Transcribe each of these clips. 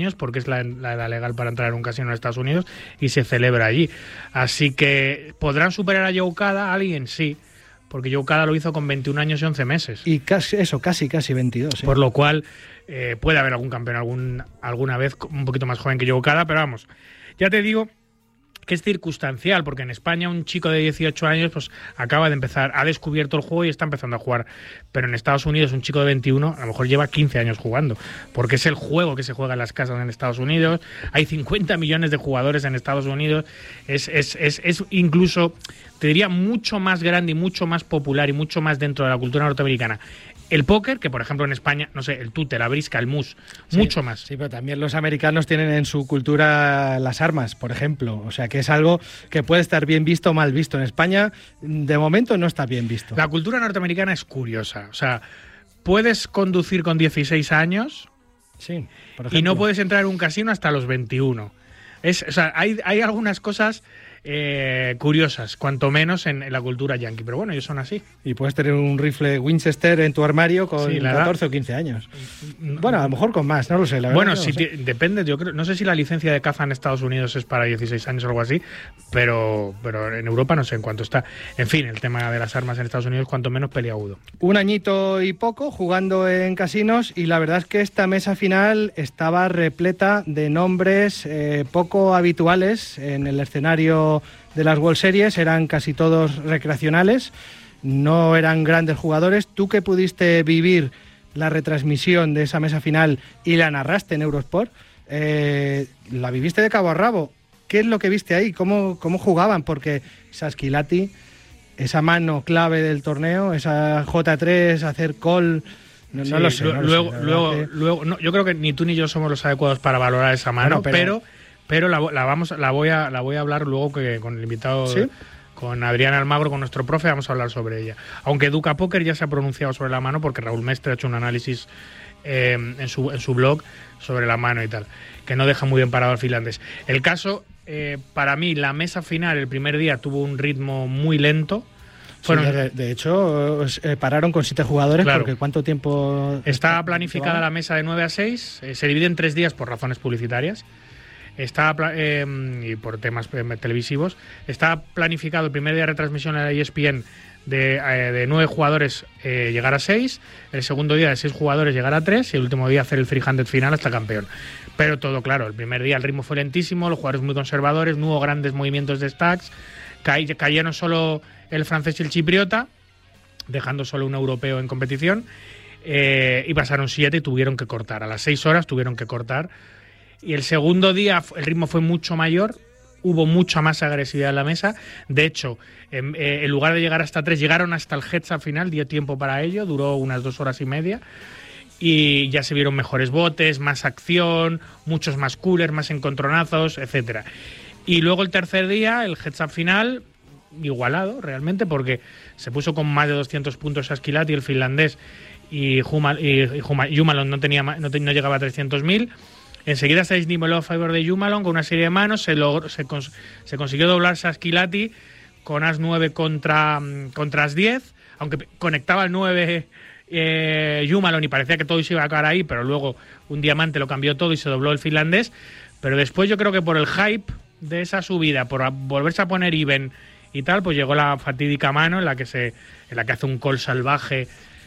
porque es la edad legal para entrar en un casino en Estados Unidos y se celebra allí. Así que, ¿podrán superar a Joe Okada? Alguien sí, porque Joe Okada lo hizo con 21 años y 11 meses. Y casi 22. ¿Sí? Por lo cual, puede haber algún campeón alguna vez un poquito más joven que Joe Okada, pero vamos, ya te digo que es circunstancial, porque en España un chico de 18 años pues acaba de empezar, ha descubierto el juego y está empezando a jugar, pero en Estados Unidos un chico de 21 a lo mejor lleva 15 años jugando, porque es el juego que se juega en las casas en Estados Unidos, hay 50 millones de jugadores en Estados Unidos, es incluso, te diría, mucho más grande y mucho más popular y mucho más dentro de la cultura norteamericana el póker, que por ejemplo en España, no sé, el tute, la brisca, el mus, sí, mucho más. Sí, pero también los americanos tienen en su cultura las armas, por ejemplo. O sea, que es algo que puede estar bien visto o mal visto. En España, de momento, no está bien visto. La cultura norteamericana es curiosa. O sea, puedes conducir con 16 años, sí, por ejemplo, y no puedes entrar en un casino hasta los 21. O sea, hay algunas cosas curiosas, cuanto menos en la cultura yankee, pero bueno, ellos son así. Y puedes tener un rifle Winchester en tu armario con 14 o 15 años. Bueno, a lo mejor con más, no lo sé. La verdad, bueno, no si sé. Depende, yo creo, no sé si la licencia de caza en Estados Unidos es para 16 años o algo así, pero en Europa no sé en cuánto está. En fin, el tema de las armas en Estados Unidos cuanto menos peliagudo. Un añito y poco jugando en casinos, y la verdad es que esta mesa final estaba repleta de nombres poco habituales en el escenario de las World Series. Eran casi todos recreacionales, no eran grandes jugadores. Tú que pudiste vivir la retransmisión de esa mesa final y la narraste en Eurosport, la viviste de cabo a rabo. ¿Qué es lo que viste ahí? ¿Cómo jugaban? Porque Sasquilati, esa mano clave del torneo, esa J3, hacer call, no lo sé. Luego, yo creo que ni tú ni yo somos los adecuados para valorar esa mano, bueno, pero la voy a hablar luego con el invitado, ¿sí? Con Adrián Almagro, con nuestro profe, vamos a hablar sobre ella. Aunque Educa Póker ya se ha pronunciado sobre la mano, porque Raúl Mestre ha hecho un análisis en su blog sobre la mano y tal, que no deja muy bien parado al finlandés. El caso, para mí, la mesa final el primer día tuvo un ritmo muy lento. De hecho, pararon con 7 jugadores, claro, porque ¿cuánto tiempo? Está planificada la mesa de 9 a 6, se divide en 3 días por razones publicitarias. Y por temas televisivos. Está planificado el primer día de retransmisión en la ESPN de 9 jugadores llegar a 6, el segundo día de 6 jugadores llegar a 3 y el último día hacer el 300 final hasta campeón. Pero todo claro, el primer día el ritmo fue lentísimo, los jugadores muy conservadores, no hubo grandes movimientos de stacks, cayeron solo el francés y el chipriota, dejando solo un europeo en competición, y pasaron 7 y tuvieron que cortar. A las 6 horas tuvieron que cortar. Y el segundo día el ritmo fue mucho mayor, hubo mucha más agresividad en la mesa. De hecho, en lugar de llegar hasta 3, llegaron hasta el heads up final, dio tiempo para ello, duró unas 2 horas y media. Y ya se vieron mejores botes, más acción, muchos más coolers, más encontronazos, etcétera. Y luego el tercer día, el heads up final, igualado realmente, porque se puso con más de 200 puntos Sasquilati, el finlandés, y Jumalon no llegaba a 300.000. Enseguida se desniveló a favor de Jumalon con una serie de manos, se consiguió doblar Sasquilati con As 9 contra As 10, aunque conectaba el 9 Jumalon y parecía que todo se iba a acabar ahí, pero luego un diamante lo cambió todo y se dobló el finlandés. Pero después yo creo que por el hype de esa subida, por volverse a poner even y tal, pues llegó la fatídica mano en la que hace un call salvaje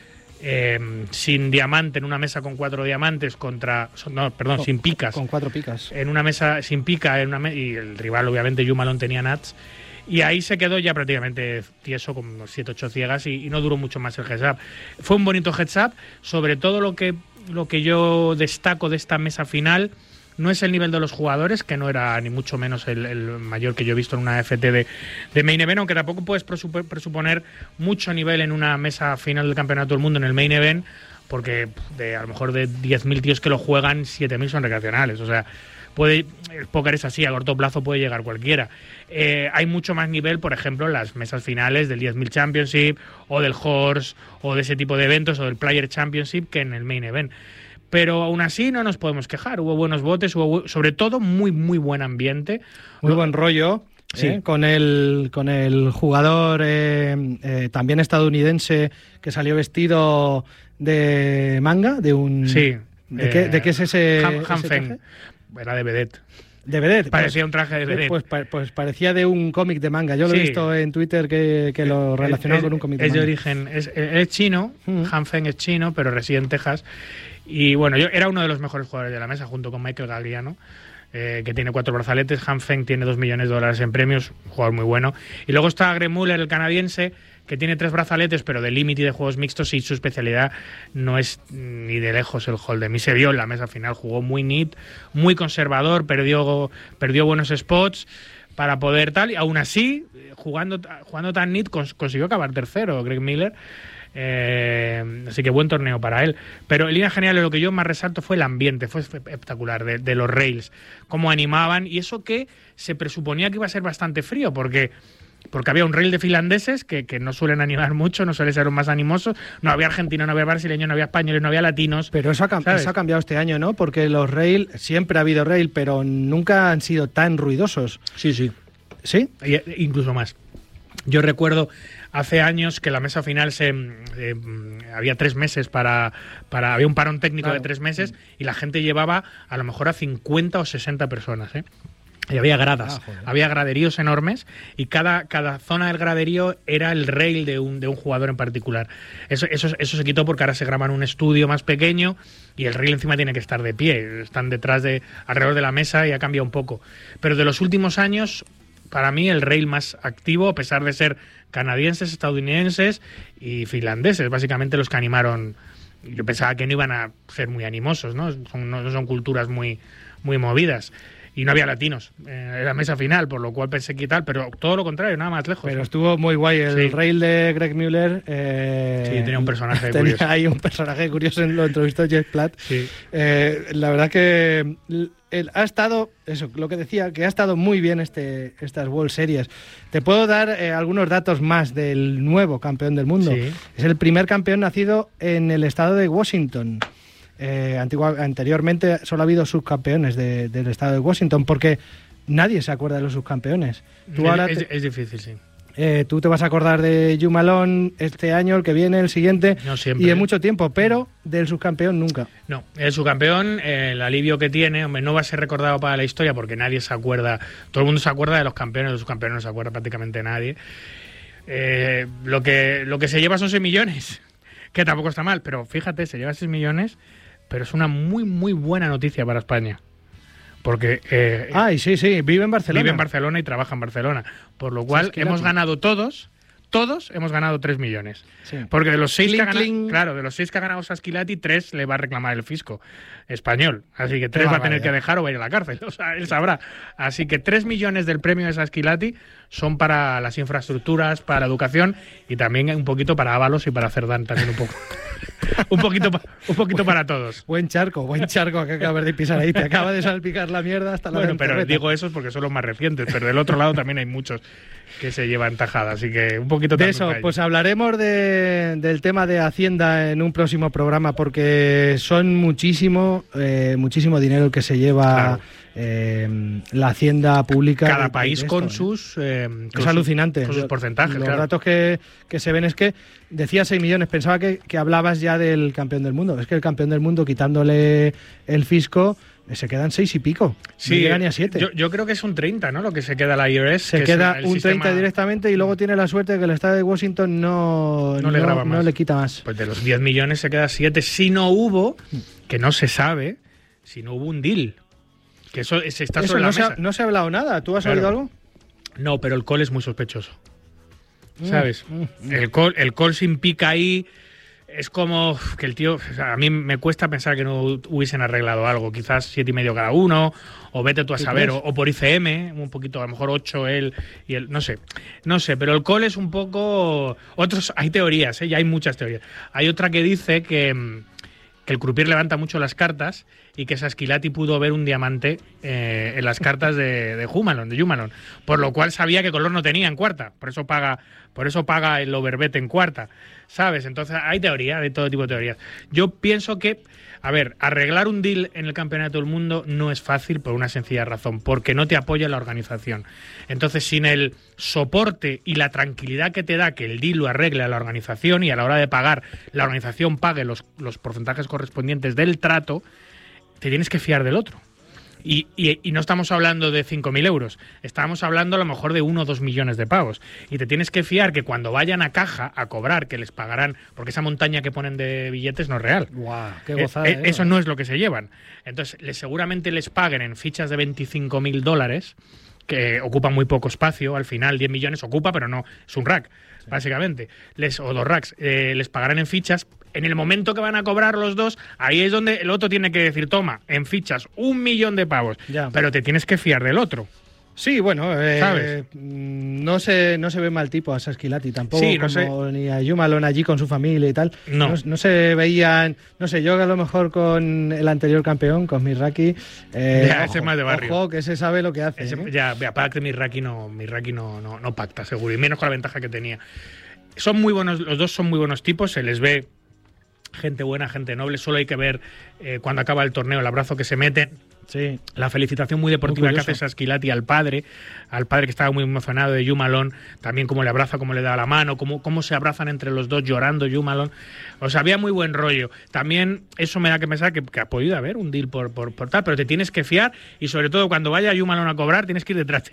sin diamante en una mesa con 4 diamantes sin picas. Con 4 picas. En una mesa sin pica, y el rival obviamente Jumalon tenía nuts. Y ahí se quedó ya prácticamente tieso con unos 7-8 ciegas y no duró mucho más el heads up. Fue un bonito heads up. Sobre todo lo que yo destaco de esta mesa final no es el nivel de los jugadores, que no era ni mucho menos el mayor que yo he visto en una FT de Main Event, aunque tampoco puedes presuponer mucho nivel en una mesa final del Campeonato del Mundo en el Main Event, porque a lo mejor de 10.000 tíos que lo juegan, 7.000 son recreacionales. O sea, el póker es así, a corto plazo puede llegar cualquiera. Hay mucho más nivel, por ejemplo, en las mesas finales del 10.000 Championship o del Horse o de ese tipo de eventos o del Player Championship que en el Main Event. Pero aún así no nos podemos quejar. Hubo buenos botes, hubo sobre todo muy, muy buen ambiente. Muy buen rollo. Sí. Con el jugador también estadounidense que salió vestido de manga, de un... Sí. ¿De qué es ese? Hanfeng. Era de vedette. ¿De vedette? Parecía un traje de vedette. Pues parecía de un cómic de manga. Yo lo he visto en Twitter que lo relacionaba con un cómic de manga. Es de origen, es chino, Hanfeng es chino, pero reside en Texas. Y bueno, yo era uno de los mejores jugadores de la mesa, junto con Michael Gagliano, que tiene 4 brazaletes. Hanfeng tiene $2 millones en premios, un jugador muy bueno. Y luego está Greg Muller, el canadiense, que tiene 3 brazaletes, pero de límite y de juegos mixtos, y su especialidad no es ni de lejos el hold'em. Y se vio en la mesa final, jugó muy neat, muy conservador, perdió buenos spots para poder tal, y aún así, jugando tan neat, consiguió acabar tercero Greg Miller. Así que buen torneo para él. Pero en línea general lo que yo más resalto fue el ambiente, fue espectacular de los rails, cómo animaban, y eso que se presuponía que iba a ser bastante frío, porque había un rail de finlandeses que no suelen animar mucho, no suelen ser los más animosos, no había argentinos, no había brasileños, no había españoles, no había latinos. Pero eso ha cambiado este año, ¿no? Porque los rail, siempre ha habido rail, pero nunca han sido tan ruidosos. Sí. ¿Sí? Incluso más. Yo recuerdo hace años que la mesa final había 3 meses había un parón técnico de 3 meses, y la gente llevaba a lo mejor a 50 o 60 personas, Y había gradas, había graderíos enormes, y cada zona del graderío era el rail de un jugador en particular. Eso se quitó porque ahora se graba en un estudio más pequeño y el rail encima tiene que estar de pie. Están alrededor de la mesa, y ha cambiado un poco. Pero de los últimos años, para mí el rail más activo, a pesar de ser canadienses, estadounidenses y finlandeses, básicamente los que animaron. Yo pensaba que no iban a ser muy animosos, ¿no? No son culturas muy, muy movidas. Y no había latinos en la mesa final, por lo cual pensé que tal, pero todo lo contrario, nada más lejos. Pero estuvo muy guay el rail de Greg Muller. Sí, tenía un personaje curioso. Hay un personaje curioso, lo entrevistó Jeff Platt. Sí. La verdad que ha estado, eso, lo que decía, que ha estado muy bien estas World Series. Te puedo dar algunos datos más del nuevo campeón del mundo. Sí. Es el primer campeón nacido en el estado de Washington. Anteriormente solo ha habido subcampeones del estado de Washington, porque nadie se acuerda de los subcampeones. Es difícil, sí. Tú te vas a acordar de Hugh Malone este año, el que viene, el siguiente, no siempre, y en mucho tiempo, pero del subcampeón nunca. No, el subcampeón, el alivio que tiene, hombre, no va a ser recordado para la historia porque nadie se acuerda. Todo el mundo se acuerda de los campeones, de los subcampeones no se acuerda prácticamente nadie. Lo que se lleva son 6 millones, que tampoco está mal, pero fíjate, se lleva 6 millones, pero es una muy, muy buena noticia para España. Porque sí, vive en Barcelona. Vive en Barcelona y trabaja en Barcelona. Por lo cual hemos ganado todos hemos ganado 3 millones. Sí. Porque de los 6 que ha ganado Sasquilati, 3 le va a reclamar el fisco español. Así que 3 va a tener que dejar o va a ir a la cárcel. O sea, él sabrá. Así que 3 millones del premio de Sasquilati son para las infraestructuras, para la educación y también un poquito para Ábalos y para Cerdán también un poco. un poquito para todos. Buen charco que acabas de pisar ahí. Te acaba de salpicar la mierda hasta la Bueno, pero digo esos porque son los más recientes, pero del otro lado también hay muchos que se llevan tajada, así que un poquito de eso, pues hablaremos del tema de Hacienda en un próximo programa, porque son muchísimo dinero el que se lleva la Hacienda pública. Cada país con sus... es alucinante. Con sus porcentajes, Los datos que se ven es que decía 6 millones, pensaba que hablabas ya del campeón del mundo. Es que el campeón del mundo, quitándole el fisco, se quedan 6 y pico. Sí, no llegan ni a 7. Yo creo que es un 30, ¿no? Lo que se queda la IRS. Se queda un 30 directamente, y luego tiene la suerte de que el estado de Washington no le quita más. Pues de los 10 millones se queda 7. Si no hubo, que no se sabe, si no hubo un deal. Que eso está sobre la mesa. No se ha hablado nada. ¿Tú has oído algo? No, pero el call es muy sospechoso. ¿Sabes? El call sin pica ahí es como que el tío... O sea, a mí me cuesta pensar que no hubiesen arreglado algo. Quizás 7,5 cada uno, o vete tú a saber, o por ICM, un poquito, a lo mejor 8 él y él. No sé, pero el call es un poco... Hay teorías, ya hay muchas teorías. Hay otra que dice que el croupier levanta mucho las cartas y que Sasquilati pudo ver un diamante en las cartas de Hugh Malone, por lo cual sabía que color no tenía en cuarta, por eso paga el overbet en cuarta, ¿sabes? Entonces hay teoría, de todo tipo de teorías. Yo pienso que, arreglar un deal en el Campeonato del Mundo no es fácil por una sencilla razón, porque no te apoya la organización. Entonces, sin el soporte y la tranquilidad que te da que el deal lo arregle a la organización y a la hora de pagar, la organización pague los porcentajes correspondientes del trato, te tienes que fiar del otro. Y no estamos hablando de 5.000 euros, estamos hablando a lo mejor de 1 o 2 millones de pavos. Y te tienes que fiar que cuando vayan a caja a cobrar, que les pagarán, porque esa montaña que ponen de billetes no es real. ¡Guau! ¡Qué gozada! Eso no es lo que se llevan. Entonces, seguramente les paguen en fichas de $25.000, que ocupan muy poco espacio, al final 10 millones ocupa, pero no, es un rack, sí, básicamente, o 2 racks, les pagarán en fichas. En el momento que van a cobrar los dos, ahí es donde el otro tiene que decir, toma, en fichas 1 millón de pavos, ya, pero te tienes que fiar del otro. Sí, bueno, ¿sabes? No se ve mal tipo a Saskilati tampoco, sí, ni a Jumalon allí con su familia y tal. No se veían, no sé, yo a lo mejor con el anterior campeón, con Miraki, ese más de barrio. Ojo, que se sabe lo que hace. Ya, aparte Miraki no pacta, seguro, y menos con la ventaja que tenía. Son muy buenos, los dos son muy buenos tipos, se les ve gente buena, gente noble, solo hay que ver cuando acaba el torneo el abrazo que se meten. Sí. La felicitación muy deportiva que hace Saskilati al padre que estaba muy emocionado de Jumalon, también cómo le abraza, cómo le da la mano, cómo se abrazan entre los dos llorando Jumalon. O sea, había muy buen rollo. También eso me da que pensar que ha podido haber un deal por tal, pero te tienes que fiar y sobre todo cuando vaya Jumalon a cobrar tienes que ir detrás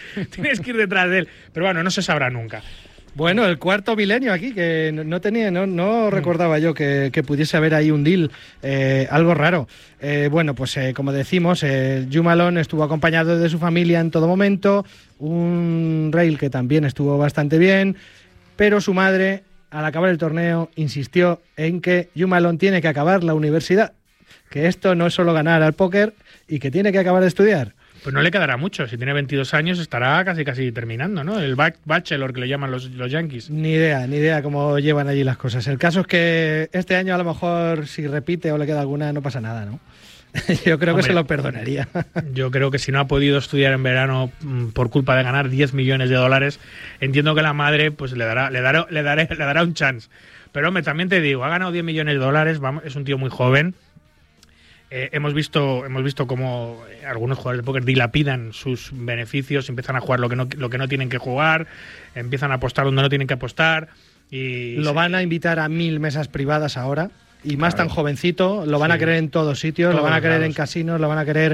de él. Pero bueno, no se sabrá nunca. Bueno, el cuarto milenio aquí, que no recordaba yo que pudiese haber ahí un deal, algo raro. Bueno, pues como decimos, Jumalon estuvo acompañado de su familia en todo momento, un rail que también estuvo bastante bien, pero su madre, al acabar el torneo, insistió en que Jumalon tiene que acabar la universidad, que esto no es solo ganar al póker y que tiene que acabar de estudiar. Pues no le quedará mucho, si tiene 22 años estará casi terminando, ¿no? El bachelor que le llaman los yankees. Ni idea cómo llevan allí las cosas. El caso es que este año a lo mejor si repite o le queda alguna no pasa nada, ¿no? Yo creo que se lo perdonaría. Yo creo que si no ha podido estudiar en verano por culpa de ganar 10 millones de dólares, entiendo que la madre pues le dará un chance. Pero hombre, también te digo, ha ganado 10 millones de dólares, es un tío muy joven. Hemos visto cómo algunos jugadores de póker dilapidan sus beneficios, empiezan a jugar lo que no tienen que jugar, empiezan a apostar donde no tienen que apostar. Y lo van a invitar a 1000 mesas privadas ahora, y más tan jovencito, lo van a querer en todos sitios, lo van a querer en casinos, lo van a querer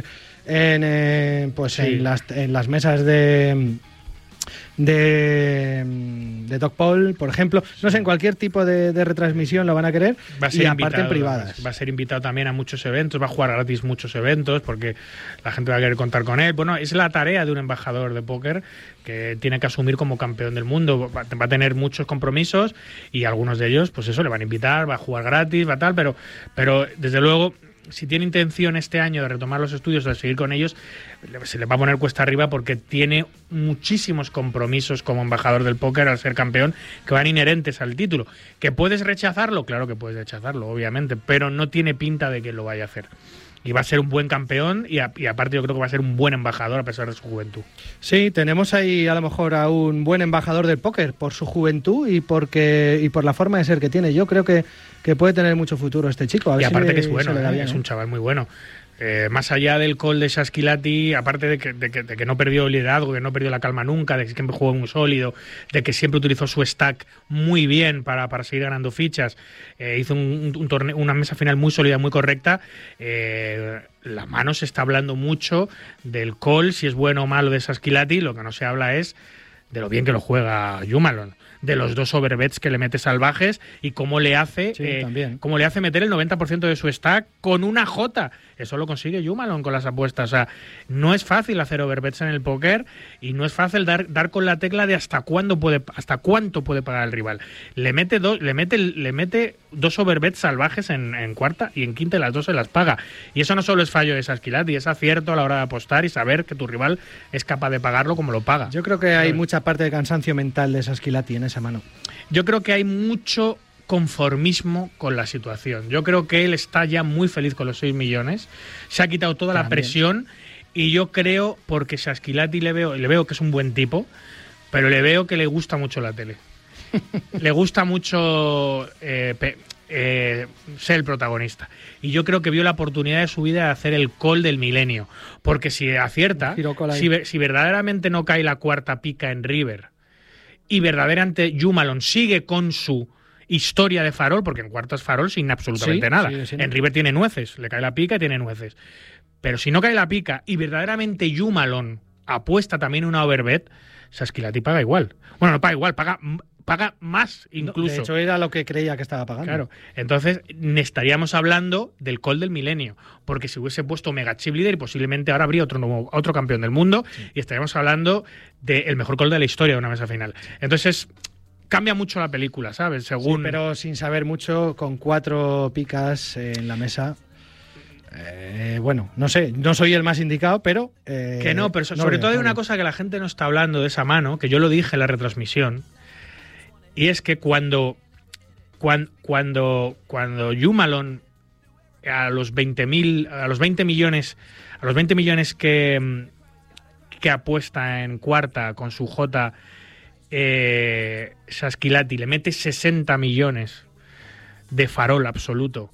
en las mesas de Dogpol, por ejemplo, no sé, en cualquier tipo de retransmisión lo van a querer, y aparte en privadas. Va a ser invitado también a muchos eventos, va a jugar gratis muchos eventos porque la gente va a querer contar con él. Bueno, es la tarea de un embajador de póker que tiene que asumir como campeón del mundo. Va a tener muchos compromisos y algunos de ellos, pues eso, le van a invitar, va a jugar gratis, va a tal, pero desde luego, si tiene intención este año de retomar los estudios o de seguir con ellos, se le va a poner cuesta arriba porque tiene muchísimos compromisos como embajador del póker al ser campeón que van inherentes al título. ¿Que puedes rechazarlo? Claro que puedes rechazarlo, obviamente, pero no tiene pinta de que lo vaya a hacer. Y va a ser un buen campeón y aparte yo creo que va a ser un buen embajador a pesar de su juventud. Sí, tenemos ahí a lo mejor a un buen embajador del póker por su juventud y por la forma de ser que tiene. Yo creo que puede tener mucho futuro este chico. A ver y aparte si que es bueno, es un chaval muy bueno. Más allá del call de Saskilati, aparte de que no perdió el liderazgo, que no perdió la calma nunca, de que siempre jugó muy sólido, de que siempre utilizó su stack muy bien para seguir ganando fichas, hizo un torneo, una mesa final muy sólida, muy correcta. La mano se está hablando mucho del call, si es bueno o malo de Saskilati, lo que no se habla es de lo bien que lo juega Jumalon, de los 2 overbets que le mete salvajes y cómo le hace meter el 90% de su stack con una J. Eso lo consigue Jumalon con las apuestas. O sea, no es fácil hacer overbets en el póker y no es fácil dar con la tecla de hasta cuánto puede pagar el rival. Le mete 2 overbets salvajes en cuarta y en quinta, y las 2 se las paga. Y eso no solo es fallo de Saskilati, es acierto a la hora de apostar y saber que tu rival es capaz de pagarlo como lo paga. Yo creo que hay mucha parte de cansancio mental de Saskilati en esa mano. Yo creo que hay mucho conformismo con la situación. Yo creo que él está ya muy feliz con los 6 millones, se ha quitado toda la presión y yo creo, porque Saskilati le veo que es un buen tipo, pero le veo que le gusta mucho la tele. Le gusta mucho ser el protagonista. Y yo creo que vio la oportunidad de su vida de hacer el call del milenio. Porque si acierta, si verdaderamente no cae la cuarta pica en River y verdaderamente Jumalon sigue con su historia de farol, porque en cuarta es farol sin absolutamente nada. En River tiene nueces, le cae la pica y tiene nueces. Pero si no cae la pica y verdaderamente Jumalon apuesta también una overbet, Saskilati paga igual. Bueno, no paga igual, paga más incluso. No, de hecho, era lo que creía que estaba pagando. Claro. Entonces, estaríamos hablando del call del milenio. Porque si hubiese puesto Mega Chip líder, posiblemente ahora habría otro campeón del mundo. Sí. Y estaríamos hablando del mejor call de la historia de una mesa final. Entonces, cambia mucho la película, ¿sabes? Según... Sí, pero sin saber mucho, con 4 picas en la mesa. Bueno, no sé, no soy el más indicado, pero... que no, pero sobre todo hay una cosa que la gente no está hablando de esa mano, que yo lo dije en la retransmisión. Y es que cuando Jumalon a los 20 millones que apuesta en cuarta con su J, Saskilati le mete 60 millones de farol absoluto.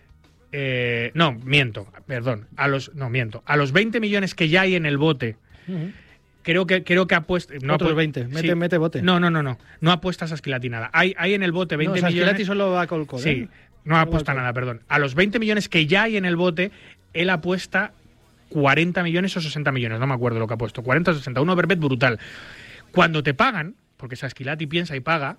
A los 20 millones que ya hay en el bote. Creo que apuesta. No, otros 20. Mete bote. No apuesta a Saskilati nada. Hay en el bote 20 millones. Saskilati solo va con Col. Sí, no apuesta nada, perdón. A los 20 millones que ya hay en el bote, él apuesta 40 millones o 60 millones. No me acuerdo lo que ha puesto. 40 o 60. Un overbet brutal. Cuando te pagan, porque Saskilati piensa y paga,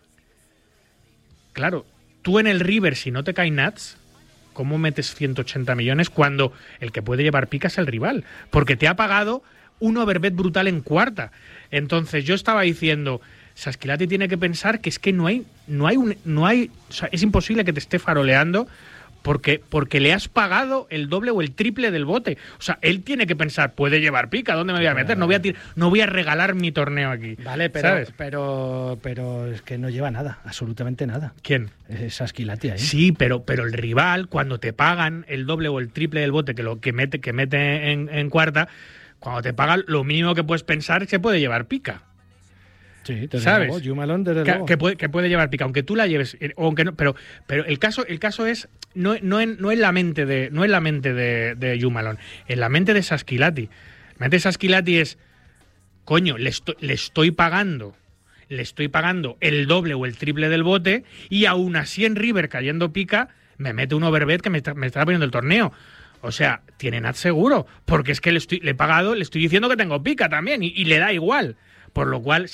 claro, tú en el River, si no te caen nats, ¿cómo metes 180 millones cuando el que puede llevar pica es el rival? Porque te ha pagado un overbet brutal en cuarta. Entonces yo estaba diciendo, Saskilati tiene que pensar que es que no hay, o sea, es imposible que te esté faroleando porque le has pagado el doble o el triple del bote. O sea, él tiene que pensar, puede llevar pica, ¿dónde me voy a meter? No voy a regalar mi torneo aquí. Vale, ¿sabes? pero es que no lleva nada, absolutamente nada. ¿Quién? Saskilati ahí. Sí, pero el rival, cuando te pagan el doble o el triple del bote que mete en cuarta, cuando te pagan, lo mínimo que puedes pensar es que puede llevar pica. Sí, desde ¿sabes? luego, Jumalon, desde luego. Que puede llevar pica, aunque tú la lleves, o aunque no, pero el caso es no en la mente de Jumalon, en la mente de Saskilati. La mente de Saskilati es, coño, le estoy pagando el doble o el triple del bote y aún así en River cayendo pica me mete un overbet que me está poniendo el torneo. O sea, tiene nat seguro, porque es que le he pagado, le estoy diciendo que tengo pica también y le da igual. Por lo cual,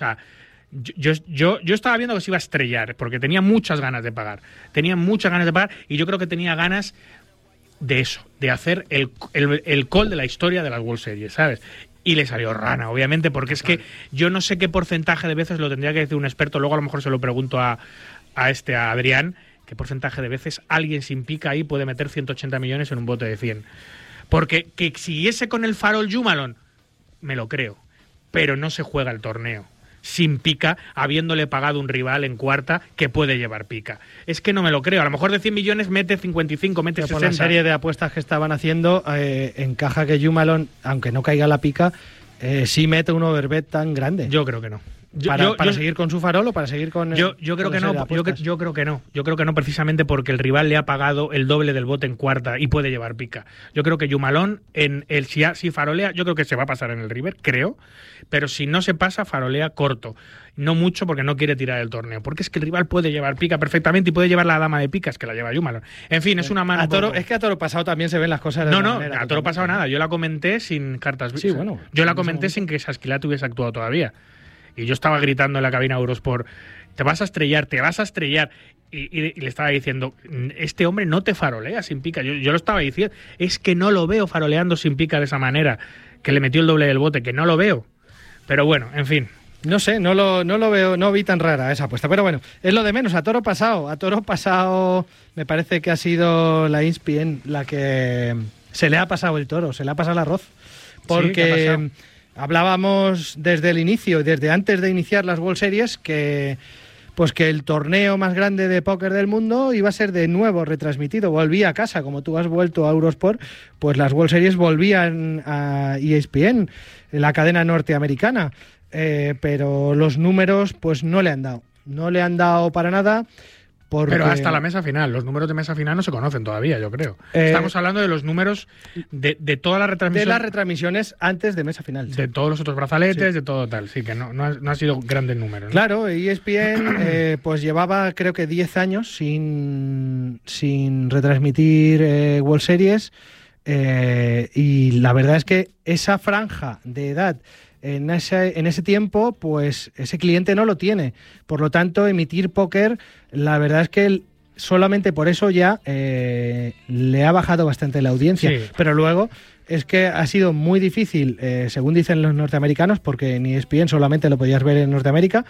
yo estaba viendo que se iba a estrellar, porque tenía muchas ganas de pagar. Y yo creo que tenía ganas de eso, de hacer el call de la historia de las World Series, ¿sabes? Y le salió rana, obviamente, porque es que yo no sé qué porcentaje de veces, lo tendría que decir un experto, luego a lo mejor se lo pregunto a Adrián, qué porcentaje de veces alguien sin pica ahí puede meter 180 millones en un bote de 100. Porque que siguiese con el farol Jumalon, me lo creo, pero no se juega el torneo sin pica, habiéndole pagado un rival en cuarta que puede llevar pica. Es que no me lo creo. A lo mejor de 100 millones mete 55, mete 60. Por la serie de apuestas que estaban haciendo, encaja que Jumalon, aunque no caiga la pica, sí mete un overbet tan grande. Yo creo que no. ¿Para seguir con su farol o para seguir con yo creo que no. Yo creo que no. Yo creo que no, precisamente porque el rival le ha pagado el doble del bote en cuarta y puede llevar pica. Yo creo que Jumalon, si farolea, yo creo que se va a pasar en el River, creo. Pero si no se pasa, farolea corto. No mucho porque no quiere tirar el torneo. Porque es que el rival puede llevar pica perfectamente y puede llevar la dama de picas, que la lleva Jumalon. En fin, es una mano. Es que a toro pasado también se ven las cosas de manera a toro pasado nada. Yo la comenté sin cartas. Sí, bueno. Yo la comenté sin que Saskilati hubiese actuado todavía. Y yo estaba gritando en la cabina Eurosport, te vas a estrellar. Y le estaba diciendo, este hombre no te farolea sin pica. Yo lo estaba diciendo, es que no lo veo faroleando sin pica de esa manera, que le metió el doble del bote, que no lo veo. Pero bueno, en fin. No sé, no lo veo, no vi tan rara esa apuesta. Pero bueno, es lo de menos. A toro pasado me parece que ha sido la ESPN la que se le ha pasado el toro, se le ha pasado el arroz. Porque hablábamos desde el inicio, desde antes de iniciar las World Series, que el torneo más grande de póker del mundo iba a ser de nuevo retransmitido. Volvía a casa, como tú has vuelto a Eurosport, pues las World Series volvían a ESPN, la cadena norteamericana. Pero los números pues no le han dado para nada, Pero hasta la mesa final, los números de mesa final no se conocen todavía, yo creo. Estamos hablando de los números de toda la retransmisión. De las retransmisiones antes de mesa final. De todos los otros brazaletes, de todo tal. Sí, que no ha sido grandes números, ¿no? Claro, ESPN pues llevaba creo que 10 años sin retransmitir World Series y la verdad es que esa franja de edad en ese tiempo, pues ese cliente no lo tiene. Por lo tanto, emitir póker, la verdad es que solamente por eso ya le ha bajado bastante la audiencia. Sí. Pero luego es que ha sido muy difícil, según dicen los norteamericanos, porque en ESPN solamente lo podías ver en Norteamérica,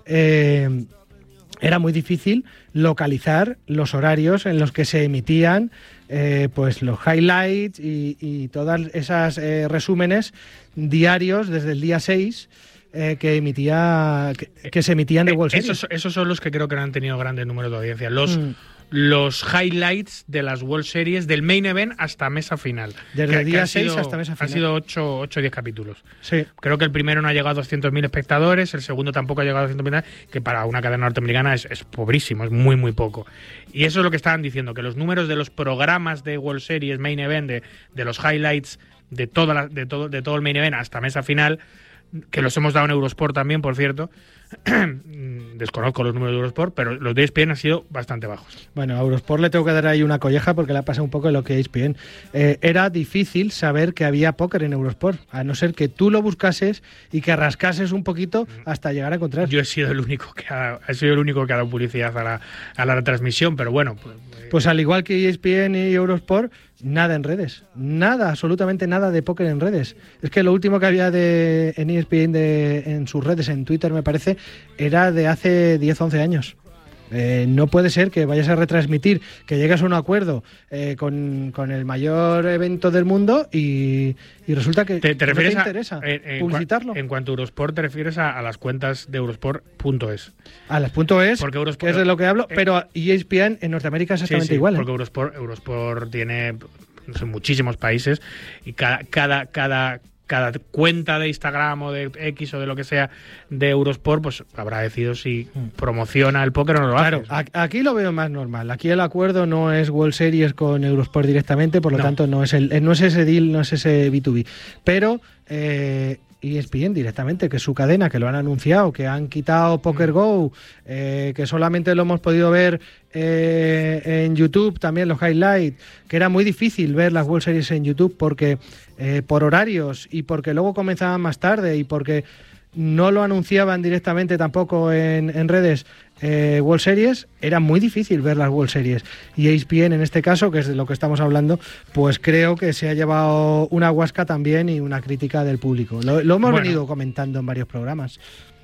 era muy difícil localizar los horarios en los que se emitían pues los highlights y todas esas resúmenes diarios desde el día 6 que se emitían de World Series. Esos son los que creo que no han tenido grandes números de audiencia. Los highlights de las World Series, del main event hasta mesa final. Desde el día 6 hasta mesa final. Han sido 8 o 10 capítulos. Sí. Creo que el primero no ha llegado a 200.000 espectadores, el segundo tampoco ha llegado a 200.000, que para una cadena norteamericana es pobrísimo, es muy, muy poco. Y eso es lo que estaban diciendo, que los números de los programas de World Series, main event, de los highlights, de todo el main event hasta mesa final, que los hemos dado en Eurosport también, por cierto. Desconozco los números de Eurosport, pero los de ESPN han sido bastante bajos. Bueno, a Eurosport le tengo que dar ahí una colleja porque le ha pasado un poco lo que ESPN. Era difícil saber que había póker en Eurosport, a no ser que tú lo buscases y que rascases un poquito hasta llegar a encontrar. Yo he sido el único que ha dado publicidad a la retransmisión, pero bueno. Pues al igual que ESPN y Eurosport, nada en redes. Nada, absolutamente nada de póker en redes. Es que lo último que había en ESPN en sus redes, en Twitter me parece, era de hace 10 o 11 años. No puede ser que vayas a retransmitir, que llegues a un acuerdo con el mayor evento del mundo y resulta que te refieres no te interesa publicitarlo. En cuanto a Eurosport, te refieres a las cuentas de Eurosport.es. A las .es, porque Eurosport, que es de lo que hablo, pero ESPN en Norteamérica es exactamente igual. Porque Eurosport tiene muchísimos países y cada cuenta de Instagram o de X o de lo que sea de Eurosport, pues habrá decidido si promociona el póker o no lo hace. Claro, aquí lo veo más normal. Aquí el acuerdo no es World Series con Eurosport directamente, por lo tanto no es ese deal, no es ese B2B. Pero ESPN directamente, que es su cadena, que lo han anunciado, que han quitado Poker Go, que solamente lo hemos podido ver en YouTube, también los highlights, que era muy difícil ver las World Series en YouTube porque por horarios y porque luego comenzaban más tarde y porque no lo anunciaban directamente tampoco en redes World Series, era muy difícil ver las World Series. Y ESPN en este caso, que es de lo que estamos hablando, pues creo que se ha llevado una guasca también y una crítica del público. Lo hemos venido comentando en varios programas.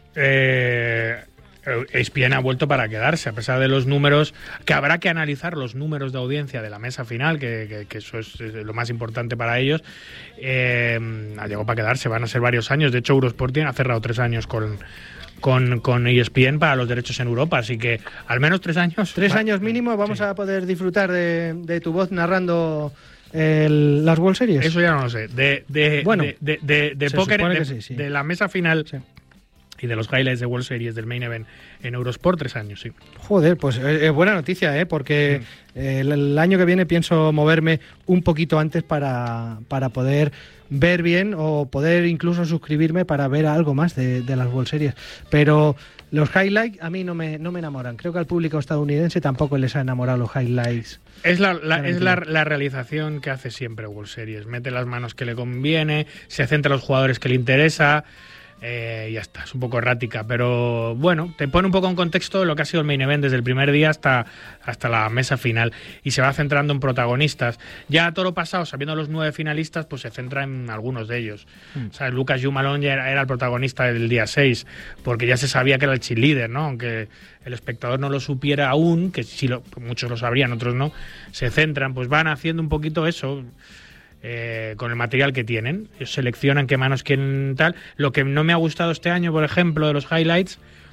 ESPN ha vuelto para quedarse, a pesar de los números, que habrá que analizar los números de audiencia de la mesa final, que eso es lo más importante para ellos. Ha llegado para quedarse, van a ser varios años. De hecho, Eurosport ha cerrado 3 años con ESPN para los derechos en Europa, así que al menos 3 años. 3 años mínimo vamos a poder disfrutar de tu voz narrando las World Series. Eso ya no lo sé. De póker, de la mesa final. Sí. Y de los highlights de World Series del main event en Eurosport, 3 años, sí. Joder, pues es buena noticia, porque el año que viene pienso moverme un poquito antes para poder ver bien o poder incluso suscribirme para ver algo más de las World Series. Pero los highlights a mí no me enamoran. Creo que al público estadounidense tampoco les ha enamorado los highlights. Es la realización que hace siempre World Series. Mete las manos que le conviene, se centra en los jugadores que le interesa. Ya está, es un poco errática, pero bueno, te pone un poco en contexto lo que ha sido el main event desde el primer día hasta la mesa final y se va centrando en protagonistas. Ya a toro pasado, sabiendo los 9 finalistas, pues se centra en algunos de ellos. O sea, Lucas Jumalón ya era el protagonista del día 6, porque ya se sabía que era el cheerleader, ¿no? Aunque el espectador no lo supiera aún, que sí muchos lo sabrían, otros no, se centran, pues van haciendo un poquito eso. Con el material que tienen, ellos seleccionan qué manos quieren tal. Lo que no me ha gustado este año, por ejemplo, de los highlights,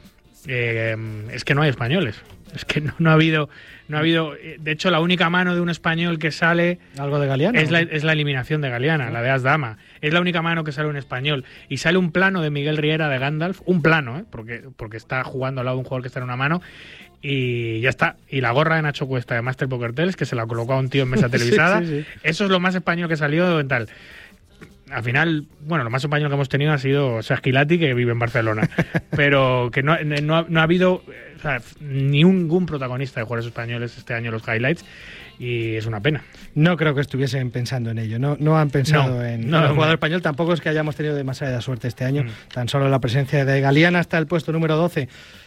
es que no hay españoles. Es que no ha habido. De hecho, la única mano de un español que sale. ¿Algo de Galeana? Es la eliminación de Galeana, la de Asdama. Es la única mano que sale un español. Y sale un plano de Miguel Riera de Gandalf. Un plano, porque está jugando al lado de un jugador que está en una mano. Y ya está. Y la gorra de Nacho Cuesta de Master Poker Tales, que se la colocó a un tío en mesa televisada. Sí. Eso es lo más español que salió en tal. Al final, bueno, lo más español que hemos tenido ha sido Sasquilati, que vive en Barcelona. Pero que no ha habido, o sea, ningún protagonista de jugadores españoles este año en los highlights, y es una pena. No creo que estuviesen pensando en ello. No han pensado en el jugador español. Tampoco es que hayamos tenido demasiada suerte este año. Tan solo la presencia de Galeana hasta el puesto número 12.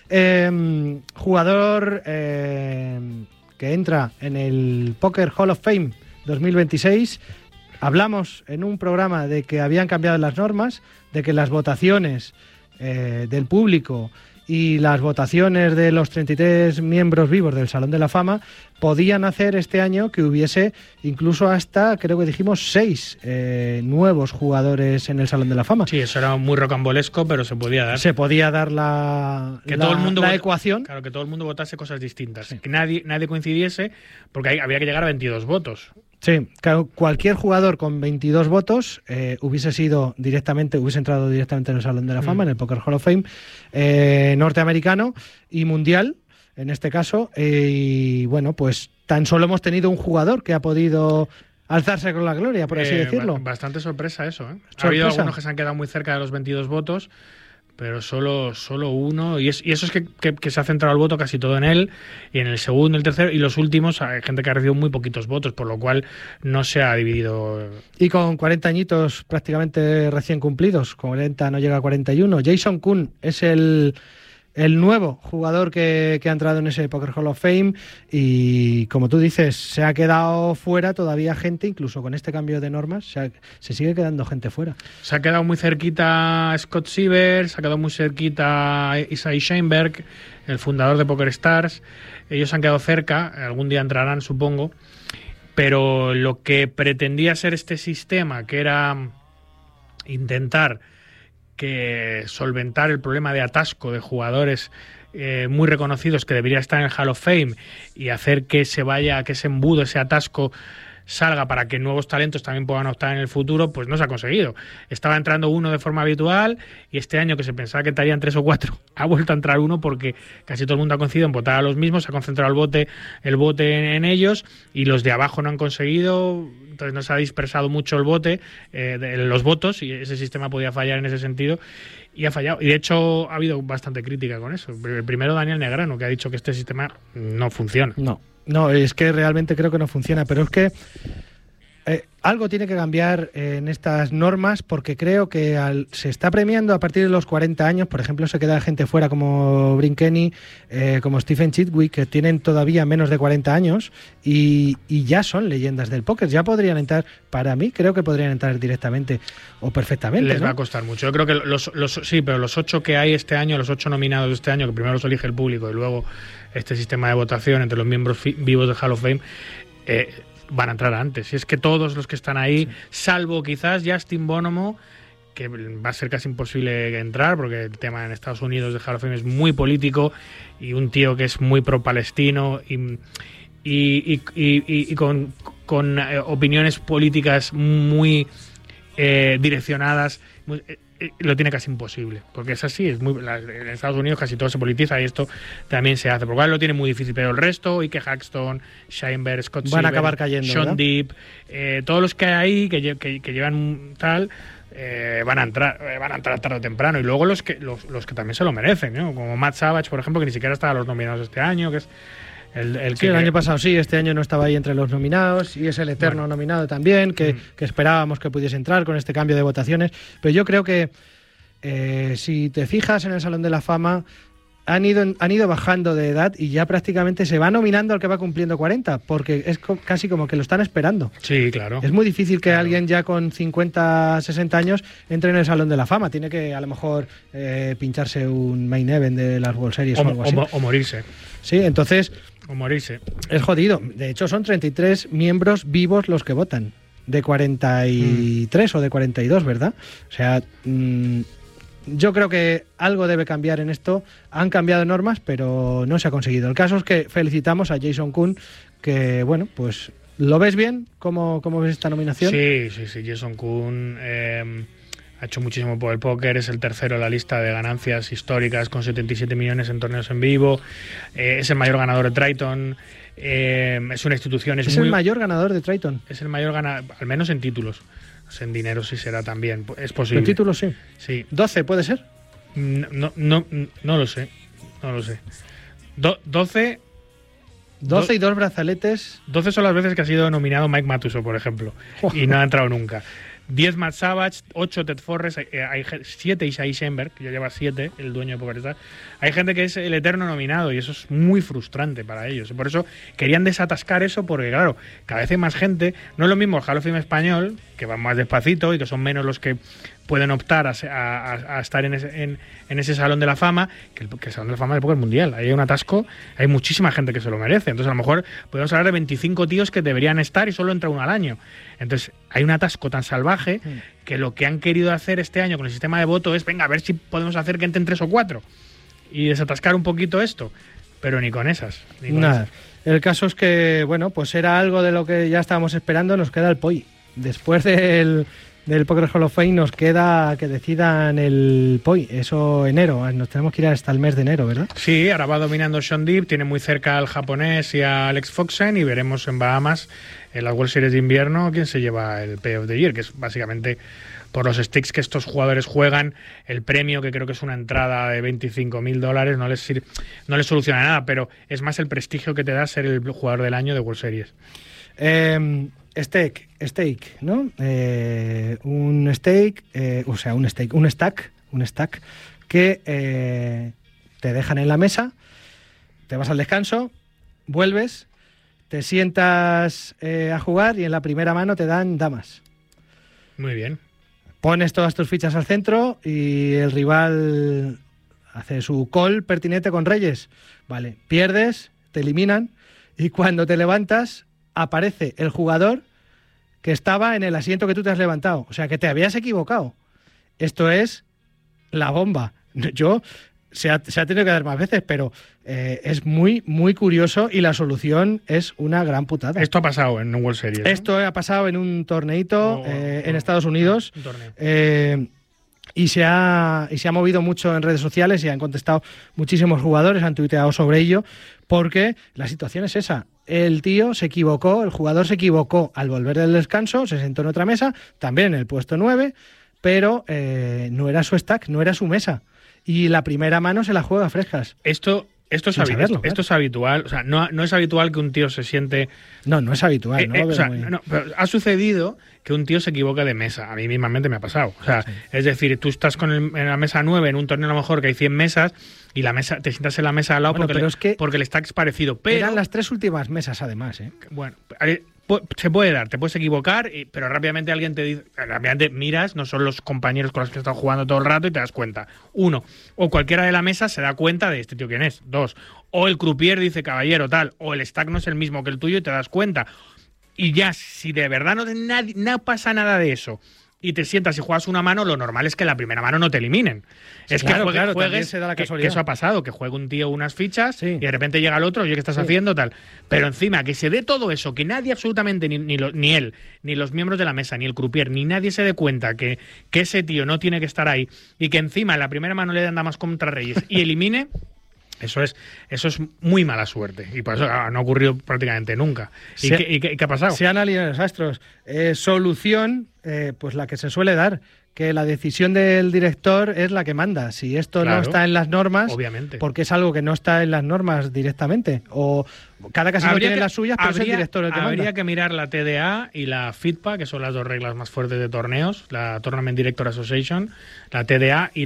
Jugador que entra en el Poker Hall of Fame 2026. Hablamos en un programa de que habían cambiado las normas, de que las votaciones del público y las votaciones de los 33 miembros vivos del Salón de la Fama podían hacer este año que hubiese incluso hasta, creo que dijimos, 6 nuevos jugadores en el Salón de la Fama. Sí, eso era muy rocambolesco, pero se podía dar. Se podía dar la ecuación. Claro, que todo el mundo votase cosas distintas. Sí. Que nadie coincidiese, porque había que llegar a 22 votos. Sí, cualquier jugador con 22 votos hubiese entrado directamente en el Salón de la Fama, en el Poker Hall of Fame, norteamericano y mundial, en este caso. Y bueno, pues tan solo hemos tenido un jugador que ha podido alzarse con la gloria, por así decirlo. Bastante sorpresa eso, ¿eh? Ha habido algunos que se han quedado muy cerca de los 22 votos, pero solo uno, y eso es que se ha centrado el voto casi todo en él, y en el segundo, el tercero, y los últimos hay gente que ha recibido muy poquitos votos, por lo cual no se ha dividido. Y con 40 añitos prácticamente recién cumplidos, 40 no llega a 41, Jason Kuhn es el nuevo jugador que ha entrado en ese Poker Hall of Fame, y como tú dices, se ha quedado fuera todavía gente, incluso con este cambio de normas, se sigue quedando gente fuera. Se ha quedado muy cerquita Scott Siever, se ha quedado muy cerquita Isai Sheinberg, el fundador de Poker Stars. Ellos han quedado cerca, algún día entrarán, supongo, pero lo que pretendía ser este sistema, que era intentar que solventar el problema de atasco de jugadores muy reconocidos que debería estar en el Hall of Fame, y hacer que ese embudo, ese atasco salga para que nuevos talentos también puedan optar en el futuro, pues no se ha conseguido. Estaba entrando uno de forma habitual, y este año, que se pensaba que estarían 3 o 4, ha vuelto a entrar uno, porque casi todo el mundo ha coincidido en votar a los mismos, se ha concentrado el bote en ellos, y los de abajo no han conseguido. Entonces no se ha dispersado mucho el bote, los votos, y ese sistema podía fallar en ese sentido, y ha fallado. Y de hecho ha habido bastante crítica con eso. Primero Daniel Negrano, que ha dicho que este sistema no funciona. No, es que realmente creo que no funciona, pero es que algo tiene que cambiar en estas normas, porque creo que se está premiando a partir de los 40 años. Por ejemplo, se queda gente fuera como Brin Kenny, como Stephen Chidwick, que tienen todavía menos de 40 años y ya son leyendas del póker. Ya podrían entrar, para mí creo que podrían entrar directamente o perfectamente. Les va a costar mucho. Yo creo que sí, pero los 8 que hay este año, los 8 nominados de este año, que primero los elige el público y luego este sistema de votación entre los miembros vivos del Hall of Fame, van a entrar antes. Y es que todos los que están ahí, salvo quizás Justin Bonomo, que va a ser casi imposible entrar, porque el tema en Estados Unidos de Hall of Fame es muy político, y un tío que es muy pro-palestino y con opiniones políticas muy direccionadas, lo tiene casi imposible, porque es así, en Estados Unidos casi todo se politiza, y esto también se hace, por lo cual lo tiene muy difícil. Pero el resto, Ike Haxton, Sheinberg, Scott van Siever, a acabar cayendo, Sean Deep, todos los que hay ahí que llevan tal, van a entrar tarde o temprano, y luego los que también se lo merecen, ¿no? Como Matt Savage, por ejemplo, que ni siquiera estaba a los nominados este año, que es el año pasado sí, este año no estaba ahí entre los nominados, y es el eterno nominado también, que esperábamos que pudiese entrar con este cambio de votaciones. Pero yo creo que si te fijas en el Salón de la Fama, han ido bajando de edad, y ya prácticamente se va nominando al que va cumpliendo 40, porque es casi como que lo están esperando. Sí, claro. Es muy difícil que alguien ya con 50, 60 años entre en el Salón de la Fama. Tiene que a lo mejor pincharse un main event de las World Series o algo así. O morirse. Sí, entonces o morirse. Es jodido. De hecho, son 33 miembros vivos los que votan, de 43 o de 42, ¿verdad? O sea, yo creo que algo debe cambiar en esto. Han cambiado normas, pero no se ha conseguido. El caso es que felicitamos a Jason Koon, que bueno, pues ¿lo ves bien? ¿Cómo ves esta nominación? Sí. Jason Koon ha hecho muchísimo por el póker, es el tercero en la lista de ganancias históricas con 77 millones en torneos en vivo, es el mayor ganador de Triton, es una institución... ¿Es el mayor ganador de Triton? Es el mayor ganador, al menos en títulos. En dinero sí será también, es posible. En títulos sí. Sí. 12 puede ser. No lo sé. 12 y 2 brazaletes. 12 son las veces que ha sido nominado Mike Matuso, por ejemplo, y no ha entrado nunca. 10 Matt Savage, 8 Ted Forrest, hay 7 Isai Schoenberg, que ya lleva 7, el dueño de PokerStars. Hay gente que es el eterno nominado y eso es muy frustrante para ellos. Y por eso querían desatascar eso, porque claro, cada vez hay más gente. No es lo mismo el Hall of Fame español, que van más despacito y que son menos los que pueden optar a estar en ese Salón de la Fama, que el Salón de la Fama del Póker Mundial. Ahí hay un atasco, hay muchísima gente que se lo merece. Entonces, a lo mejor podemos hablar de 25 tíos que deberían estar y solo entra uno al año. Entonces, hay un atasco tan salvaje que lo que han querido hacer este año con el sistema de voto es, venga, a ver si podemos hacer que entren 3 o 4 y desatascar un poquito esto. Pero ni con esas. Nada. El caso es que, bueno, pues era algo de lo que ya estábamos esperando. Nos queda el POI. Después del Poker Hall of Fame nos queda que decidan el POI, eso enero, nos tenemos que ir hasta el mes de enero, ¿verdad? Sí, ahora va dominando Sean Deep, tiene muy cerca al japonés y a Alex Foxen y veremos en Bahamas, en la World Series de invierno, quién se lleva el Pay of the Year, que es básicamente por los stakes que estos jugadores juegan, el premio, que creo que es una entrada de $25,000, no les soluciona nada, pero es más el prestigio que te da ser el jugador del año de World Series. Stake, ¿no? Un stack que te dejan en la mesa, te vas al descanso, vuelves, te sientas a jugar y en la primera mano te dan damas. Muy bien. Pones todas tus fichas al centro y el rival hace su call pertinente con reyes. Vale, pierdes, te eliminan y cuando te levantas aparece el jugador que estaba en el asiento que tú te has levantado. O sea, que te habías equivocado. Esto es la bomba. Se ha tenido que dar más veces, pero es muy, muy curioso y la solución es una gran putada. Esto ha pasado en un World Series, ¿no? Esto ha pasado en un torneito en Estados Unidos. Un torneo. Y se ha movido mucho en redes sociales y han contestado muchísimos jugadores, han tuiteado sobre ello, porque la situación es esa. El tío se equivocó, el jugador se equivocó al volver del descanso, se sentó en otra mesa, también en el puesto 9, pero no era su stack, no era su mesa. Y la primera mano se la juega frescas. Esto es habitual, o sea, no es habitual que un tío se siente... No es habitual. Pero ha sucedido que un tío se equivoque de mesa. A mí mismamente me ha pasado. O sea, sí. Es decir, tú estás en la mesa 9 en un torneo a lo mejor que hay 100 mesas y la mesa te sientas en la mesa al lado porque el stack es parecido. Pero eran las 3 últimas mesas además, ¿eh? Bueno, se puede dar, te puedes equivocar, pero rápidamente alguien te dice, rápidamente miras, no son los compañeros con los que estás jugando todo el rato y te das cuenta. 1, o cualquiera de la mesa se da cuenta de este tío quién es. 2, o el croupier dice caballero tal, o el stack no es el mismo que el tuyo y te das cuenta. Y ya, si de verdad no pasa nada de eso y te sientas y juegas una mano, lo normal es que la primera mano no te eliminen. Es claro, que juegues, se da la que casualidad. eso ha pasado, que juegue un tío unas fichas sí. y de repente llega el otro, oye, ¿qué estás haciendo? Tal. Pero encima, que se dé todo eso, que nadie absolutamente, ni él, ni los miembros de la mesa, ni el croupier, ni nadie se dé cuenta que ese tío no tiene que estar ahí y que encima en la primera mano le dan damas contra reyes y elimine... Eso es muy mala suerte y por eso no ha ocurrido prácticamente nunca. ¿Y qué ha pasado? Se han alineado los astros. Solución, pues la que se suele dar, que la decisión del director es la que manda. Si esto no está en las normas, obviamente, porque es algo que no está en las normas directamente, o cada casino tiene las suyas, pero es el director el que manda. Habría que mirar la TDA y la FITPA, que son las dos reglas más fuertes de torneos, la Tournament Director Association, la TDA y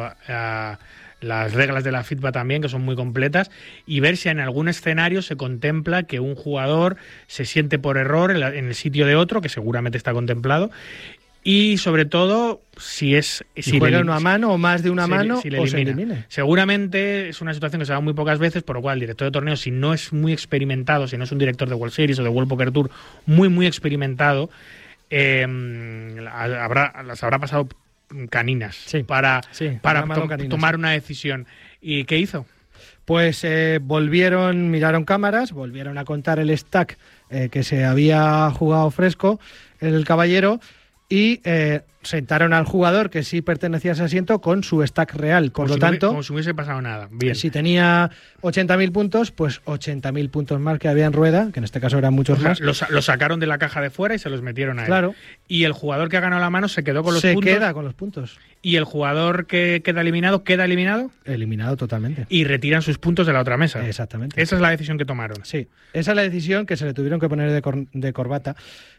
las reglas de la FITBA también, que son muy completas, y ver si en algún escenario se contempla que un jugador se siente por error en el sitio de otro, que seguramente está contemplado, y sobre todo si juega una mano o más de una mano o se elimine. Seguramente es una situación que se da muy pocas veces, por lo cual el director de torneo, si no es muy experimentado, si no es un director de World Series o de World Poker Tour muy experimentado, las habrá pasado caninas Sí, para caninas, tomar una decisión. ¿Y qué hizo? Pues miraron cámaras, volvieron a contar el stack que se había jugado fresco el caballero y sentaron al jugador que sí pertenecía a ese asiento con su stack real. Por lo tanto, como si hubiese pasado nada. Bien. Si tenía 80.000 puntos, pues 80.000 puntos más que había en rueda, que en este caso eran muchos más. Lo sacaron de la caja de fuera y se los metieron ahí. Claro. Y el jugador que ha ganado la mano se quedó con los puntos. Se queda con los puntos. Y el jugador que queda eliminado, Eliminado totalmente. Y retiran sus puntos de la otra mesa. Exactamente. Esa es la decisión que tomaron. Sí, esa es la decisión que se le tuvieron que poner de corbata,